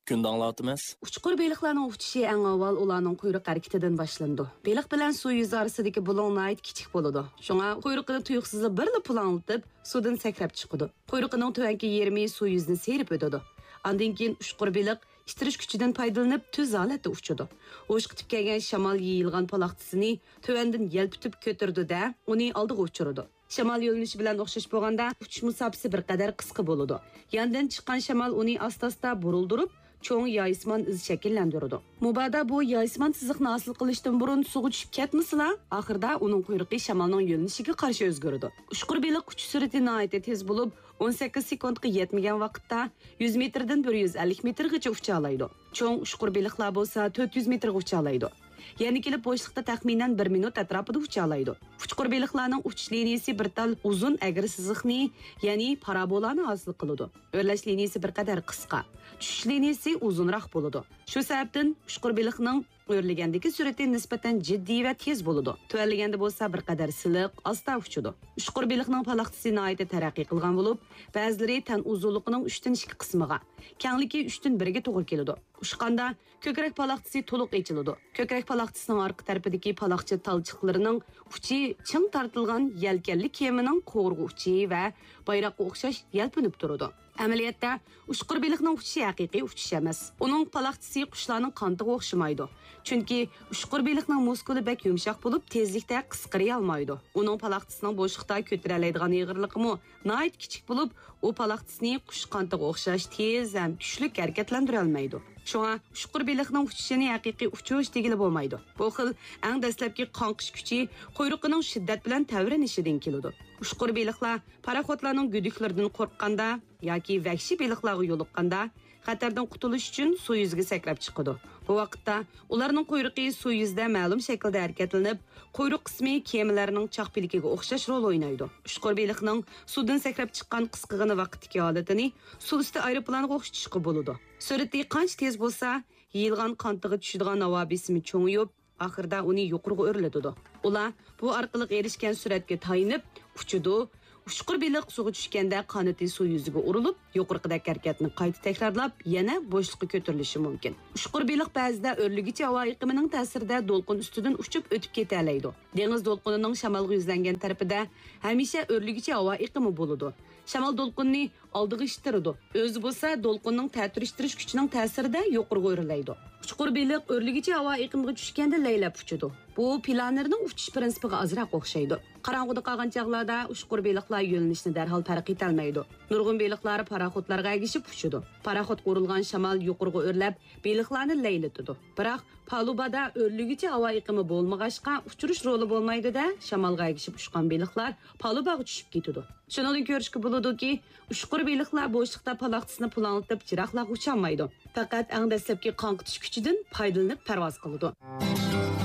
Күнді аңлатымыз. Uçqur beliqlarning uçuşu eng avval ularning quyruq harakatidan boshlandi. Beliq bilan suv yuzi orasidagi bulon nayt kichik bo'ladi. Shunga quyruqini tuyuqsiz birla pulanlatib, suvdan sakrab chiqadi. Quyruqining tuvanki yermi suv yuzini serib o'tadi. Ondan keyin uçqur beliq ishtirish kuchidan foydalanib tuz holatda uchadi. O'shqitib kelgan shamol yeyilgan paloqtisini tuvandan yelpitib ko'tardi-da, uni oldiga uchirdi. Shamol yo'linishi bilan o'xshash bo'lganda, uchish musofasi bir qadar qisqa bo'ladi. Yandan chiqqan shamol uni asta-asta burildirib, cho'ng yoyismon iz shakllantiradi. Mubada bu yoyismon siziqni hosil qilishdan burun suvga tushib ketmaslar, oxirida uning quyruqi shamolning yo'linishiga qarshi o'zgaradi. Ushqur beliq uchish sur'ati nihoyatda tez bo'lib, 18 sekundga yetmagan vaqtda 100 metrdan 150 metrgacha ucha oladi. Cho'ng ushqur beliqlar bo'lsa 400 metrga ucha oladi. Yani kelib bo'shliqda taxminan 1 minut atrofida ucha oladi. Ushqur beliqlarning uchish liniyasi bir tal uzun agri siziqni, ya'ni parabolani hosil qiladi. O'rlash liniyasi bir qadar qisqa, tushish liniyasi uzunroq bo'ladi. Shu sababdan ushqur beliqning o'rlagandagi sur'ati nisbatan jiddiy va tez bo'ladi. Tuvalliganda bo'lsa bir qadar siliq, asta uchadi. Ushqur beliqning paloqtisi nihoyatda taraqqiy qilgan bo'lib, ba'zilari tan uzunligining 3dan 2 qismiga, kengligi 3dan 1 ga to'g'ri keladi. Ushqanda ko'krak paloqtisi to'liq ochiladi. Ko'krak paloqtisining orqa tarafidagi paloqcha talchiqlarining uchi ching tortilgan yelkanli kemining qo'rg'u uchi va bayroqqa o'xshash yalpinib turadi. Amaliyotda ushqur beliqning uchishi haqiqiy uchish emas. Uning paloqtisi qushlarning qantiga o'xshamaydi. Chunki ushqur beliqning muskuli bak yumshoq bo'lib, tezlikda qisqariy olmaydi. Uning paloqtisining bo'shliqda ko'tara oladigan yig'irliqimi nihoyat kichik bo'lib, u paloqtisini qush qantiga o'xshash tez ham kuchli harakatlantira olmaydi. Shunga ushqur beliqning uchishini haqiqiy uchish degili bo'lmaydi. Bu xil eng dastlabki qonqish kuchi quyruqining shiddat bilan tavranishidan keladi. Ushqur beliqlar paraxodlarning guduklaridan qo'rqqanda yoki vahshiy beliqlarga yo'liqqanda xatardan qutulish uchun suv yuziga sakrab chiqadi. Bu vaqtda ularning quyruqi suv yuzida ma'lum shaklda harakatlanib, quyruq qismi kemalarning chaqpiligiga o'xshash rol o'ynaydi. Ushqur beliqning suvdan sakrab chiqqan qisqigina vaqtdagi holatini suv usti aeroplanga o'xshatishga bo'ladi. Sur'ati qancha tez bo'lsa, yeyilgan qantiga tushadigan havo besimi cho'ngiyib, oxirida uni yuqoriga o'rlatadi. Ular bu orqali erishgan sur'atga tayinib uchadi. Ushqur beliq suvga tushganda qanoti suv yuziga urilib, yuqorqidagi harakatni qayta takrorlab, yana bo'shliqqa ko'tarilishi mumkin. Ushqur beliq ba'zida o'rligicha havo iqimining ta'sirida do'lqin ustidan uchib o'tib keta oladi. Dengiz do'lqinining shamolga yuzlangan tarafida hamisha o'rligicha havo iqimi bo'ladi. Shamol do'lqinni oldiga ishtiradi. O'zi bo'lsa do'lqinning ta'tirishtirish kuchining ta'sirida yuqoriga o'rilaydi. Ushqur beliq o'rligicha havo iqimiga tushganda laylab uchadi. Bu planerning uchish prinsipiga ozroq o'xshaydi. Qarong'uda qolgan chaqlarda ushqur beliqlar yo'linishni darhol farq etolmaydi. Nurg'un beliqlar paraxodlarga agishib uchadi. Paraxod qo'rilgan shamol yuqoriga o'rlab, beliqlarni laylatadi. Biroq palubada o'rligicha havo iqimi bo'lmag'achqa uchirish roli bo'lmaydi-da, shamolga agishib uchgan beliqlar palubaga tushib ketadi. Shundan ko'rishga bo'ladiki, ushqur beliqlar bo'shliqda paloqtisini pulanlatib jiroqlarga ucholmaydi. Faqat eng dastlabki qonqitish kuchidan foydalanib parvoz qiladi.